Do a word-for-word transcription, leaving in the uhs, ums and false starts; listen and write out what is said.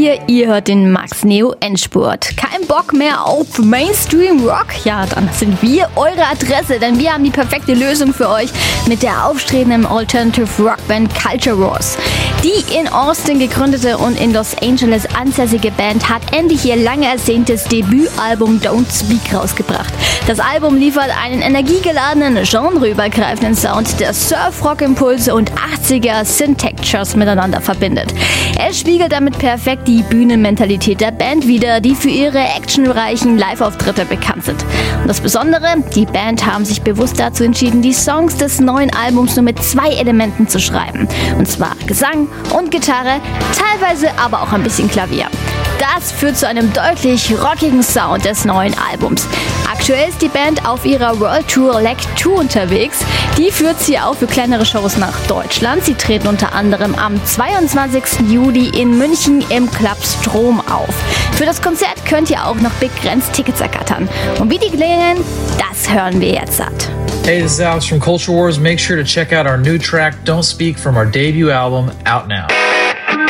hier, ihr hört den Max Neo Endspurt. Kein Bock mehr auf Mainstream Rock? Ja, dann sind wir eure Adresse, denn wir haben die perfekte Lösung für euch mit der aufstrebenden Alternative Rockband Culture Wars. Die in Austin gegründete und in Los Angeles ansässige Band hat endlich ihr lange ersehntes Debütalbum Don't Speak rausgebracht. Das Album liefert einen energiegeladenen, genreübergreifenden Sound, der Surf-Rock-Impulse und achtziger Synth-Textures miteinander verbindet. Es spiegelt damit perfekt die Bühnenmentalität der Band wider, die für ihre actionreichen Live-Auftritte bekannt sind. Und das Besondere, die Band haben sich bewusst dazu entschieden, die Songs des neuen Albums nur mit zwei Elementen zu schreiben. Und zwar Gesang und Gitarre, teilweise aber auch ein bisschen Klavier. Das führt zu einem deutlich rockigen Sound des neuen Albums. Aktuell ist die Band auf ihrer World Tour Leg zwei unterwegs. Die führt sie auch für kleinere Shows nach Deutschland. Sie treten unter anderem am zweiundzwanzigsten Juli in München im Club Strom auf. Für das Konzert könnt ihr auch noch begrenzt Tickets ergattern. Und wie die klingen, das hören wir jetzt satt. Hey, this is Alex from Culture Wars. Make sure to check out our new track, Don't Speak, from our debut album, out now.